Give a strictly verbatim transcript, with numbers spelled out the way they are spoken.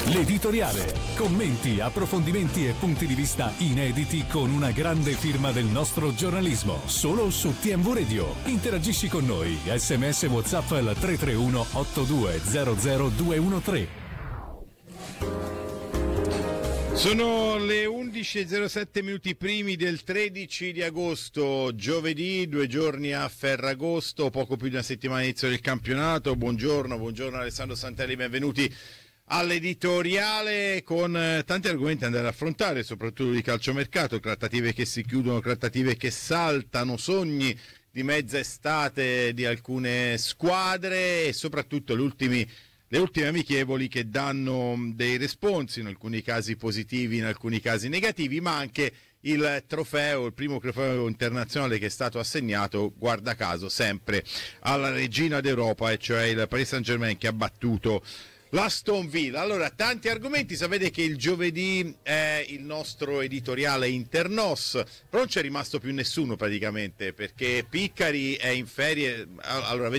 L'editoriale. Commenti, approfondimenti e punti di vista inediti con una grande firma del nostro giornalismo. Solo su T M V Radio. Interagisci con noi. S M S WhatsApp al tre tre uno otto due zero zero due uno tre. Sono le undici e zero sette minuti primi del tredici di agosto, giovedì, due giorni a Ferragosto, poco più di una settimana all'inizio del campionato. Buongiorno, buongiorno Alessandro Santelli, benvenuti all'editoriale con tanti argomenti da andare ad affrontare, soprattutto di calciomercato, trattative che si chiudono, trattative che saltano, sogni di mezza estate di alcune squadre e soprattutto gli ultimi Le ultime amichevoli che danno dei responsi, in alcuni casi positivi, in alcuni casi negativi, ma anche il trofeo, il primo trofeo internazionale che è stato assegnato, guarda caso, sempre alla regina d'Europa, e cioè il Paris Saint-Germain, che ha battuto l'Aston Villa. Allora, tanti argomenti, sapete che il giovedì è il nostro editoriale internos, però non c'è rimasto più nessuno praticamente, perché Piccari è in ferie. Allora,